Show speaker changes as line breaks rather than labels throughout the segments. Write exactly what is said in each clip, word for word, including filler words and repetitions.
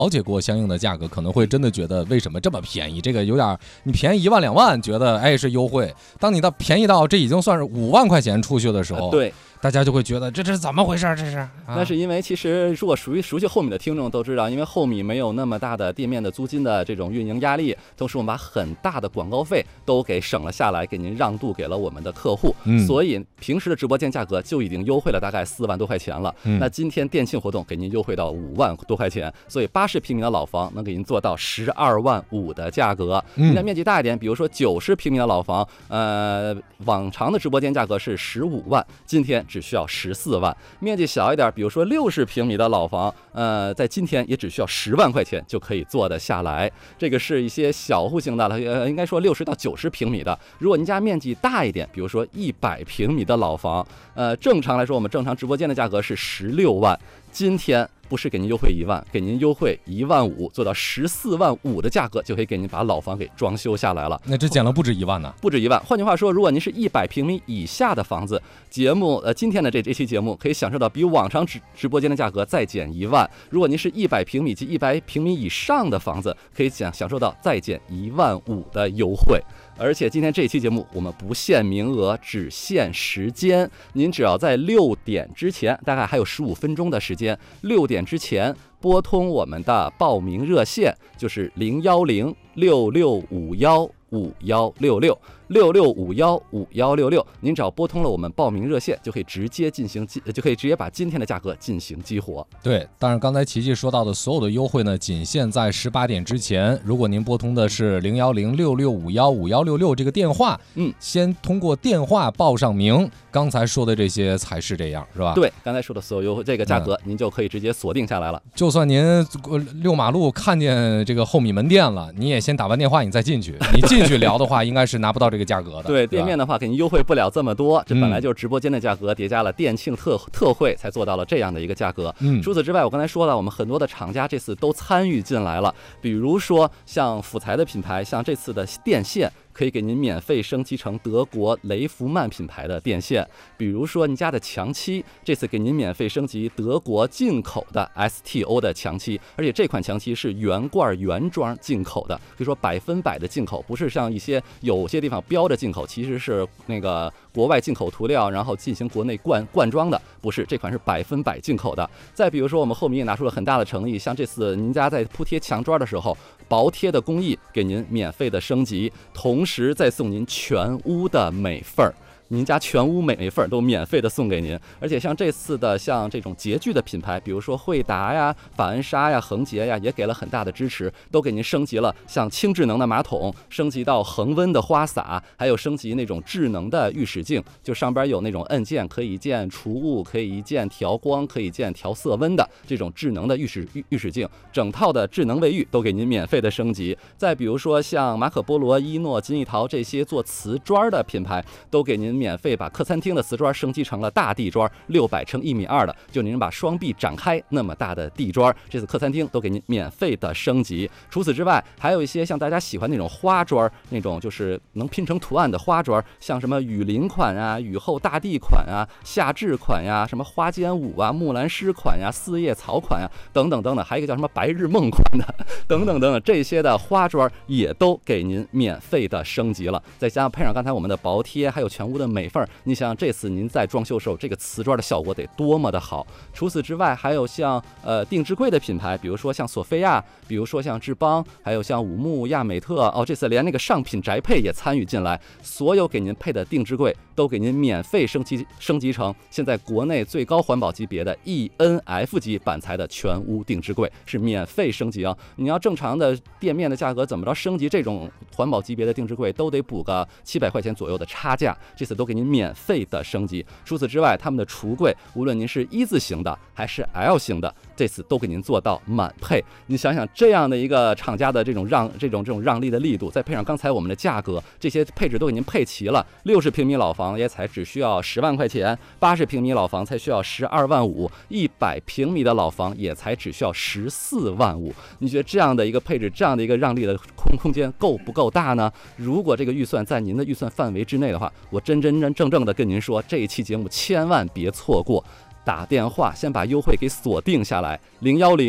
了解过相应的价格，可能会真的觉得为什么这么便宜？这个有点你便宜一万两万，觉得哎是优惠。当你到便宜到这已经算是五万块钱出去的时候，
呃、对。
大家就会觉得这这是怎么回事？这是、啊、
那是因为其实如果熟悉熟悉厚米的听众都知道，因为厚米没有那么大的店面的租金的这种运营压力，同时我们把很大的广告费都给省了下来，给您让渡给了我们的客户、嗯、所以平时的直播间价格就已经优惠了大概四万多块钱了、嗯、那今天店庆活动给您优惠到五万多块钱，所以八十平米的老房能给您做到十二万五的价格。您的面积大一点，比如说九十平米的老房，呃，往常的直播间价格是十五万，今天只需要十四万。面积小一点，比如说六十平米的老房，呃，在今天也只需要十万块钱就可以做得下来。这个是一些小户型的了，呃，应该说六十到九十平米的。如果您家面积大一点，比如说一百平米的老房，呃，正常来说，我们正常直播间的价格是十六万，今天不是给您优惠一万，给您优惠一万五，做到十四万五的价格，就可以给您把老房给装修下来了。
那这减了不止一万呢？
不止一万。换句话说，如果您是一百平米以下的房子，节目呃今天的这这期节目可以享受到比往常直直播间的价格再减一万。如果您是一百平米及一百平米以上的房子，可以享享受到再减一万五的优惠。而且今天这期节目我们不限名额，只限时间。您只要在六点之前，大概还有十五分钟的时间，六点之前拨通我们的报名热线，就是零幺零六六五幺五幺六六六六五幺五幺六六。您只要拨通了我们报名热线，就可以直接进行就可以直接把今天的价格进行激活。
对，当然刚才琪琪说到的所有的优惠呢，仅限在十八点之前。如果您拨通的是零幺零六六五幺五幺六六这个电话，嗯，先通过电话报上名，刚才说的这些才是这样，是吧？
对，刚才说的所有优惠这个价格、嗯，您就可以直接锁定下来了。
就算您溜马路看见这个厚米门店了，你也先打完电话，你再进去。你进去聊的话，应该是拿不到这个价格的。
对，店面的话给您优惠不了这么多，这本来就是直播间的价格，叠加了店庆特特惠，才做到了这样的一个价格。嗯，除此之外，我刚才说了，我们很多的厂家这次都参与进来了，比如说像辅材的品牌，像这次的电线。可以给您免费升级成德国雷弗曼品牌的电线，比如说您家的墙漆，这次给您免费升级德国进口的 S T O 的墙漆，而且这款墙漆是原罐原装进口的，可以说百分百的进口，不是像一些有些地方标着进口，其实是那个国外进口涂料，然后进行国内灌灌装的，不是，这款是百分百进口的。再比如说，我们后面也拿出了很大的诚意，像这次您家在铺贴墙砖的时候，薄贴的工艺给您免费的升级，同同时再送您全屋的美缝儿，您家全屋美缝都免费的送给您。而且像这次的像这种洁具的品牌，比如说惠达呀、法恩莎呀、恒洁呀，也给了很大的支持，都给您升级了像轻智能的马桶，升级到恒温的花洒，还有升级那种智能的浴室镜，就上边有那种按键可以一键除雾，可以一键调光，可以一键调色温的这种智能的浴室浴浴室镜，整套的智能卫浴都给您免费的升级。再比如说像马可波罗、伊诺、金艺陶这些做瓷砖的品牌，都给您免费把客餐厅的瓷砖升级成了大地砖，六百乘一米二的，就您把双臂展开那么大的地砖，这次客餐厅都给您免费的升级。除此之外，还有一些像大家喜欢那种花砖，那种就是能拼成图案的花砖，像什么雨林款啊、雨后大地款啊、夏至款呀、什么花间舞啊、木兰诗款呀、四叶草款呀等等等等，还有一个叫什么白日梦款的等等等等，这些的花砖也都给您免费的升级了。再加上配上刚才我们的薄贴，还有全屋的美缝，你想想这次您在装修时候，这个瓷砖的效果得多么的好。除此之外，还有像呃定制柜的品牌，比如说像索菲亚，比如说像志邦，还有像五木、亚美特哦，这次连那个上品宅配也参与进来，所有给您配的定制柜都给您免费升级升级成现在国内最高环保级别的 E N F 级板材的全屋定制柜，是免费升级啊！你要正常的店面的价格怎么着升级这种环保级别的定制柜都得补个七百块钱左右的差价，这次都给您免费的升级。除此之外，他们的橱柜无论您是一字型的还是 L 型的，这次都给您做到满配。你想想这样的一个厂家的这种让这种这种让利的力度，再配上刚才我们的价格，这些配置都给您配齐了。六十平米老房也才只需要十万块钱，八十平米老房才需要十二万五，一百平米的老房也才只需要十四万五。你觉得这样的一个配置，这样的一个让利的空空间够不够大呢？如果这个预算在您的预算范围之内的话，我真真真正正的跟您说，这一期节目千万别错过。打电话先把优惠给锁定下来，零幺零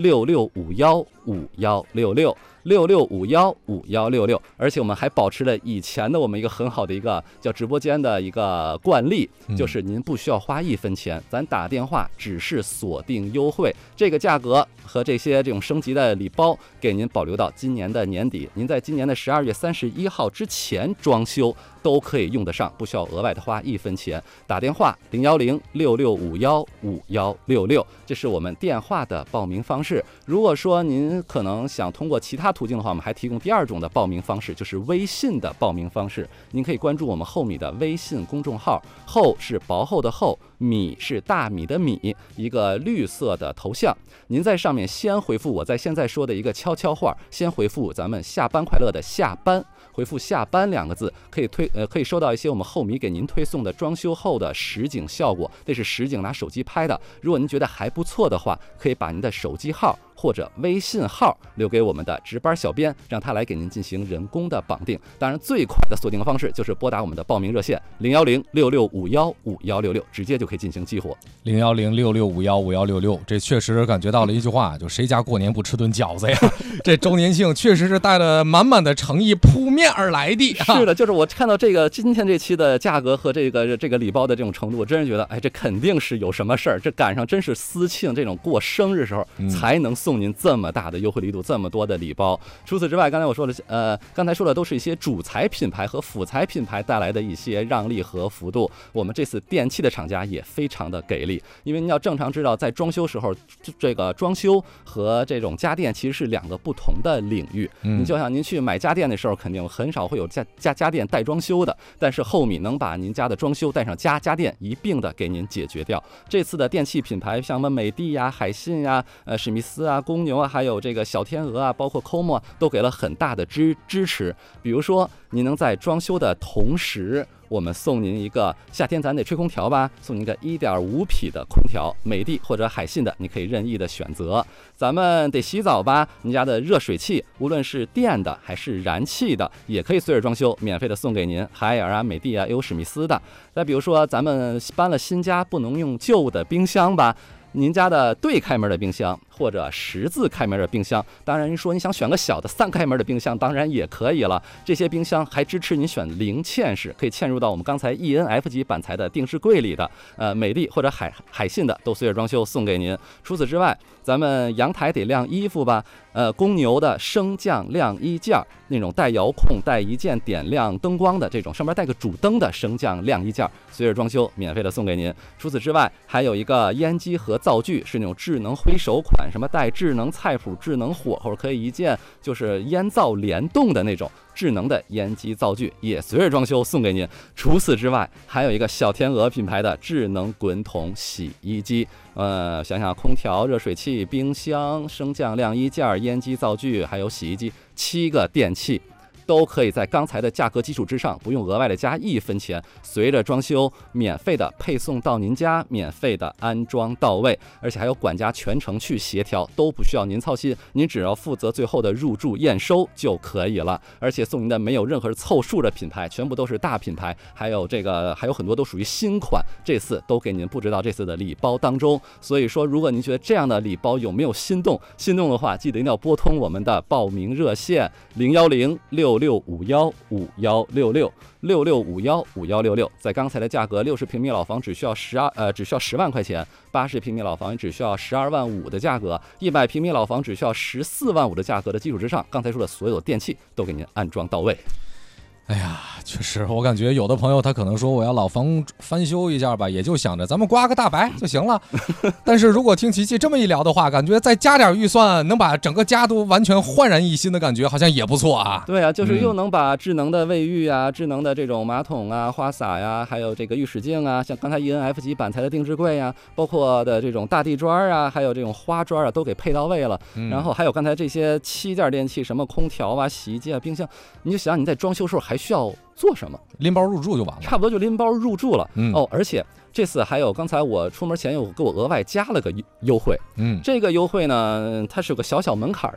六六五幺五幺六六。六六五幺五幺六六，而且我们还保持了以前的我们一个很好的一个叫直播间的一个惯例，就是您不需要花一分钱，咱打电话只是锁定优惠，这个价格和这些这种升级的礼包给您保留到今年的年底，您在今年的十二月三十一号之前装修都可以用得上，不需要额外的花一分钱。打电话零幺零六六五幺五幺六六，这是我们电话的报名方式。如果说您可能想通过其他途径的话，我们还提供第二种的报名方式，就是微信的报名方式。您可以关注我们厚米的微信公众号，厚是薄厚的厚，米是大米的米，一个绿色的头像。您在上面先回复我在现在说的一个悄悄话，先回复咱们下班快乐的下班，回复下班两个字，可以推呃可以收到一些我们厚米给您推送的装修后的实景效果，那是实景拿手机拍的。如果您觉得还不错的话，可以把您的手机号或者微信号留给我们的值班小编，让他来给您进行人工的绑定。当然，最快的锁定方式就是拨打我们的报名热线零幺零六六五幺五幺六六，直接就可以进行激活。
零幺零六六五幺五幺六六，这确实感觉到了一句话，就谁家过年不吃顿饺子呀？这周年庆确实是带着满满的诚意扑面而来的。
是的，就是我看到这个今天这期的价格和这个这个礼包的这种程度，我真是觉得，哎，这肯定是有什么事儿，这赶上真是私庆这种过生日时候才能送您这么大的优惠力度，这么多的礼包。除此之外，刚才我说了，呃，刚才说的都是一些主材品牌和辅材品牌带来的一些让利和幅度。我们这次电器的厂家也非常的给力，因为你要正常知道，在装修时候，这个装修和这种家电其实是两个不同的领域。你就像您去买家电的时候，肯定很少会有家家家电带装修的，但是厚米能把您家的装修带上家家电一并的给您解决掉。这次的电器品牌像我们美的呀、海信呀、呃史密斯啊、公牛啊，还有这个小天鹅啊，包括 C O M O 都给了很大的支支持。比如说，您能在装修的同时，我们送您一个夏天咱得吹空调吧，送您一个 一点五 匹的空调，美的或者海信的，你可以任意的选择。咱们得洗澡吧，您家的热水器无论是电的还是燃气的，也可以随着装修免费的送给您，海尔啊、美的啊，也有史密斯的。再比如说，咱们搬了新家，不能用旧的冰箱吧，您家的对开门的冰箱或者十字开门的冰箱，当然您说你想选个小的三开门的冰箱，当然也可以了。这些冰箱还支持您选零嵌式，可以嵌入到我们刚才 E N F 级板材的定制柜里的，呃，美的或者海海信的都随着装修送给您。除此之外，咱们阳台得晾衣服吧，呃，公牛的升降晾衣件，那种带遥控、带一键点亮灯光的这种，上面带个主灯的升降晾衣件，随着装修免费的送给您。除此之外，还有一个烟机和灶具，是那种智能挥手款，什么带智能菜谱、智能火候，可以一键就是烟灶联动的那种智能的烟机灶具，也随着装修送给您。除此之外，还有一个小天鹅品牌的智能滚筒洗衣机。呃，想想空调、热水器、冰箱、升降晾衣件、烟机灶具，还有洗衣机，七个电器都可以在刚才的价格基础之上，不用额外的加一分钱，随着装修免费的配送到您家，免费的安装到位，而且还有管家全程去协调，都不需要您操心，您只要负责最后的入住验收就可以了。而且送您的没有任何凑数的品牌，全部都是大品牌，还有这个还有很多都属于新款，这次都给您布置到这次的礼包当中。所以说，如果您觉得这样的礼包有没有心动，心动的话，记得一定要拨通我们的报名热线零幺零六六五幺五幺六六六六五幺五幺六六。在刚才的价格，六十平米老房只需要十二呃只需要十万块钱，八十平米老房只需要十二万五的价格，一百平米老房只需要十四万五的价格的基础之上，刚才说的所有电器都给您安装到位。
哎呀，确实，我感觉有的朋友他可能说我要老房翻修一下吧，也就想着咱们刮个大白就行了。但是如果听琪琪这么一聊的话，感觉再加点预算，能把整个家都完全焕然一新的感觉，好像也不错啊。
对啊，就是又能把智能的卫浴啊、嗯、智能的这种马桶啊、花洒呀，还有这个浴室镜啊，像刚才 E N F 级板材的定制柜啊，包括的这种大地砖啊，还有这种花砖啊，都给配到位了。嗯、然后还有刚才这些七件电器，什么空调啊、洗衣机啊、冰箱，你就想你在装修时候还需要做什么？
拎包入住就完了，
差不多就拎包入住了。嗯、哦，而且这次还有刚才我出门前又给我额外加了个优惠。嗯，这个优惠呢，它是有个小小门槛的。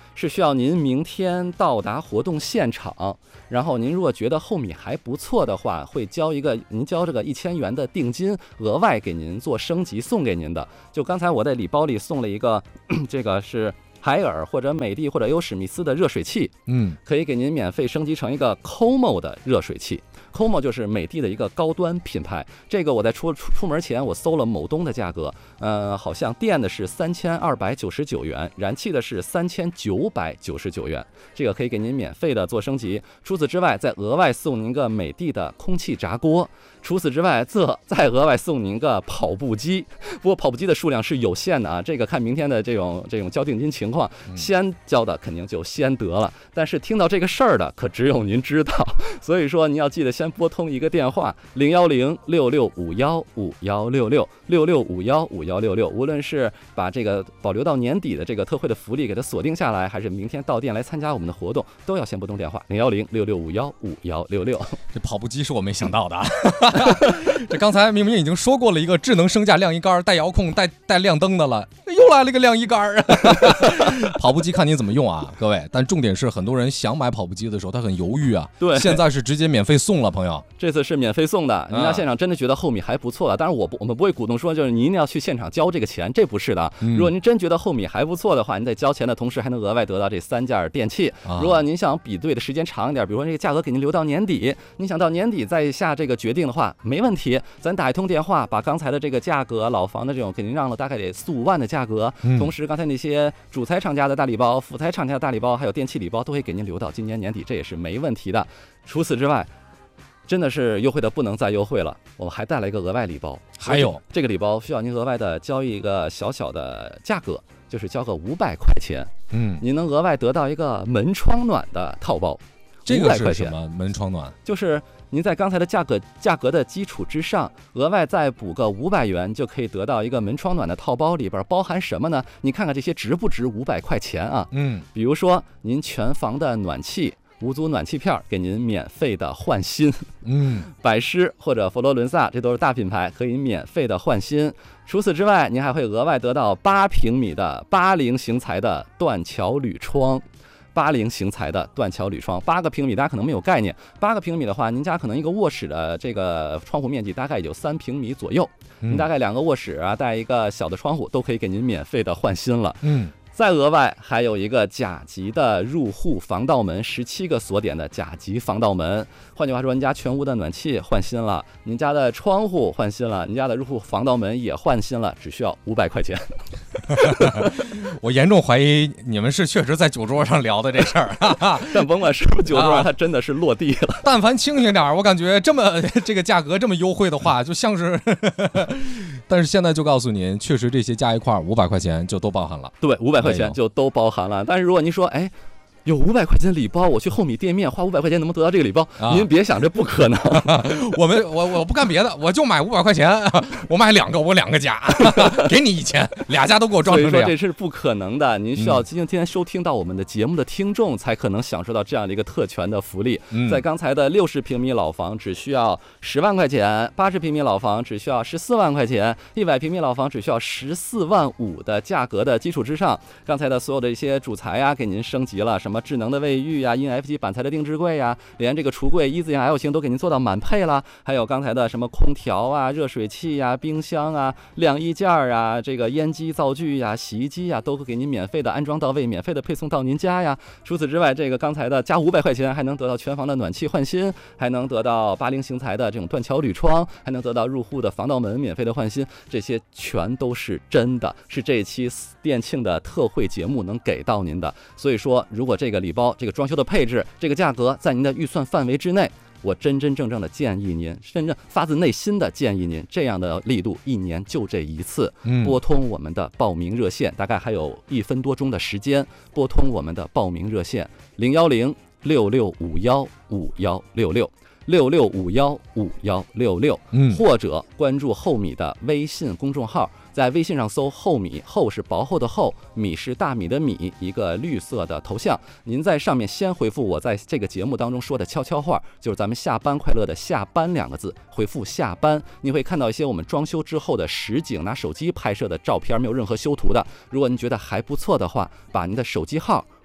是需要您明天到达活动现场，然后您如果觉得后米还不错的话，会交一个您交这个一千元的定金，额外给您做升级送给您的。就刚才我在礼包里送了一个，这个是海尔或者美的或者优史密斯的热水器，
嗯，
可以给您免费升级成一个 Como 的热水器。Como 就是美的的一个高端品牌，这个我在出出出门前我搜了某东的价格，呃，好像电的是三千二百九十九元，燃气的是三千九百九十九元，这个可以给您免费的做升级。除此之外，再额外送您个美的的空气炸锅。除此之外，这再额外送您个跑步机，不过跑步机的数量是有限的啊，这个看明天的这种这种交定金情况，先交的肯定就先得了。但是听到这个事儿的，可只有您知道，所以说您要记得先拨通一个电话零幺零六六五幺五幺六六六六五幺五幺六六，无论是把这个保留到年底的这个特惠的福利给它锁定下来，还是明天到店来参加我们的活动，都要先拨通电话零幺零六六五幺五幺六六。
这跑步机是我没想到的啊。这刚才明明已经说过了一个智能升降晾衣杆，带遥控、带带亮灯的了，又来了一个晾衣杆。跑步机看您怎么用啊，各位。但重点是，很多人想买跑步机的时候，他很犹豫啊。
对，
现在是直接免费送了，朋友。
这次是免费送的，您到现场真的觉得后米还不错了。当然我不，我们不会鼓动说就是您一定要去现场交这个钱，这不是的。如果您真觉得后米还不错的话，您在交钱的同时还能额外得到这三件电器。如果您想比对的时间长一点，比如说这个价格给您留到年底，您想到年底再下这个决定的话，没问题。咱打一通电话，把刚才的这个价格，老房的这种给您让了大概得四五万的价格，
嗯、
同时刚才那些主材厂家的大礼包、辅材厂家的大礼包，还有电器礼包，都会给您留到今年年底，这也是没问题的。除此之外，真的是优惠的不能再优惠了，我们还带来一个额外礼包，
还有
这个礼包需要您额外的交一个小小的价格，就是交个五百块钱，
嗯，
您能额外得到一个门窗暖的套包。
这个是什么？门窗暖
就是您在刚才的价格价格的基础之上，额外再补个五百元，就可以得到一个门窗暖的套包，里边包含什么呢？你看看这些值不值五百块钱啊？
嗯，
比如说您全房的暖气。五组暖气片给您免费的换新，
嗯，
百诗或者佛罗伦萨，这都是大品牌，可以免费的换新。除此之外，您还会额外得到八平米的八零型材的断桥铝窗。八零型材的断桥铝窗，八个平米，大家可能没有概念。八个平米的话，您家可能一个卧室的这个窗户面积大概也就三平米左右，您大概两个卧室啊，带一个小的窗户，都可以给您免费的换新了。
嗯。
再额外还有一个甲级的入户防盗门，十七个锁点的甲级防盗门。换句话说，您家全屋的暖气换新了，您家的窗户换新了，您家的入户防盗门也换新了，只需要五百块钱。
我严重怀疑你们是确实在酒桌上聊的这事儿，
但甭管是不是酒桌上，它真的是落地了。
但凡清醒点，我感觉这么这个价格这么优惠的话，就像是。但是现在就告诉您，确实这些加一块五百块钱就都包含了。
对，五百块钱就都包含了。但是如果您说，哎。有五百块钱礼包，我去后米店面花五百块钱能不能得到这个礼包？啊、您别想这不可能。
我们我我不干别的，我就买五百块钱，我买两个，我两个家，给你一千，俩家都给我装成这样。
所以说这是不可能的，您需要今天收听到我们的节目的听众才可能享受到这样的一个特权的福利。
嗯、
在刚才的六十平米老房只需要十万块钱，八十平米老房只需要十四万块钱，一百平米老房只需要十四万五的价格的基础之上，刚才的所有的一些主材呀，给您升级了，什么智能的卫浴呀、N F 级板材的定制柜呀，连这个橱柜一字型、L 型都给您做到满配了。还有刚才的什么空调啊、热水器呀、冰箱啊、晾衣架啊、这个烟机、灶具呀、洗衣机呀，都会给您免费的安装到位，免费的配送到您家呀。除此之外，这个刚才的加五百块钱，还能得到全房的暖气换新，还能得到八零型材的这种断桥铝窗，还能得到入户的防盗门免费的换新，这些全都是真的，是这一期店庆的特惠节目能给到您的。所以说，如果这个礼包、这个装修的配置、这个价格在您的预算范围之内，我真真正正的建议您，真正发自内心的建议您，这样的力度一年就这一次，拨通我们的报名热线，大概还有一分多钟的时间，拨通我们的报名热线零幺零六六五幺五幺六六。六六五幺五幺六六，
嗯，
或者关注厚米的微信公众号，在微信上搜厚米，厚是薄厚的厚，米是大米的米，一个绿色的头像。您在上面先回复我在这个节目当中说的悄悄话，就是咱们下班快乐的下班两个字，回复下班，你会看到一些我们装修之后的实景，拿手机拍摄的照片，没有任何修图的。如果您觉得还不错的话，把您的手机号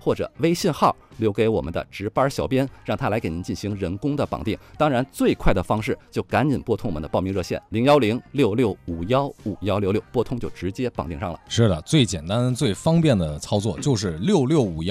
或者微信号留给我们的值班小编，让他来给您进行人工的绑定。当然，最快的方式就赶紧拨通我们的报名热线零幺零六六五幺五幺六六，拨通就直接绑定上了。
是的，最简单、最方便的操作就是六六五幺。